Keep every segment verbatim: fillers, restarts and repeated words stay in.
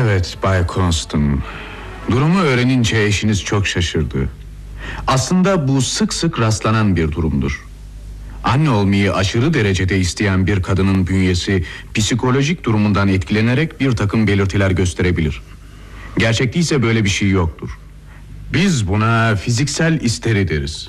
Evet Bay Constant. Durumu öğrenince eşiniz çok şaşırdı. Aslında bu sık sık rastlanan bir durumdur. Anne olmayı aşırı derecede isteyen bir kadının bünyesi psikolojik durumundan etkilenerek bir takım belirtiler gösterebilir. Gerçekte ise böyle bir şey yoktur. Biz buna fiziksel isteri deriz.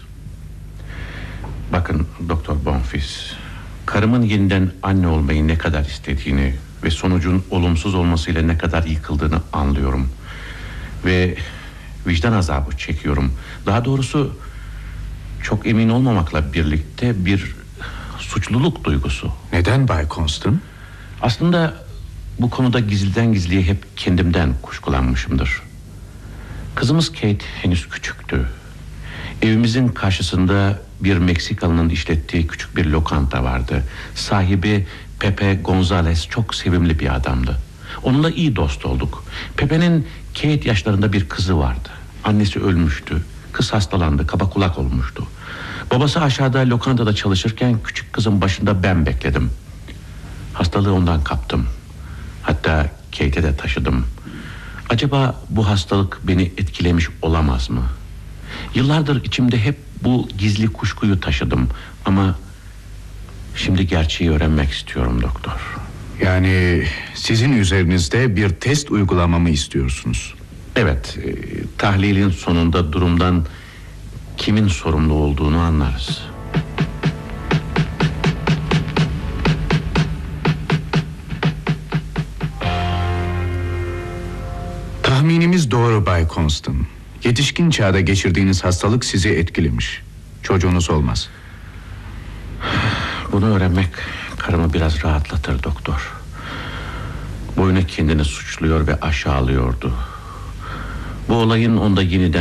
Bakın Doktor Bonfils, karımın yeniden anne olmayı ne kadar istediğini ve sonucun olumsuz olmasıyla ne kadar yıkıldığını anlıyorum. Ve vicdan azabı çekiyorum. Daha doğrusu çok emin olmamakla birlikte bir suçluluk duygusu. Neden Bay Constant? Aslında bu konuda gizliden gizliye hep kendimden kuşkulanmışımdır. Kızımız Kate henüz küçüktü. Evimizin karşısında bir Meksikalı'nın işlettiği küçük bir lokanta vardı. Sahibi Pepe Gonzalez çok sevimli bir adamdı. Onunla iyi dost olduk. Pepe'nin Kate yaşlarında bir kızı vardı. Annesi ölmüştü. Kız hastalandı, kaba kulak olmuştu. Babası aşağıda lokantada çalışırken küçük kızın başında ben bekledim. Hastalığı ondan kaptım. Hatta Kate'e de taşıdım. Acaba bu hastalık beni etkilemiş olamaz mı? Yıllardır içimde hep bu gizli kuşkuyu taşıdım. Ama şimdi gerçeği öğrenmek istiyorum doktor. Yani sizin üzerinizde bir test uygulamamı istiyorsunuz. Evet, e, tahlilin sonunda durumdan kimin sorumlu olduğunu anlarız. Tahminimiz doğru Bay Constant. Yetişkin çağda geçirdiğiniz hastalık sizi etkilemiş. Çocuğunuz olmaz. Bunu öğrenmek karımı biraz rahatlatır doktor. Boyuna kendini suçluyor ve aşağılıyordu. Bu olayın onda yeniden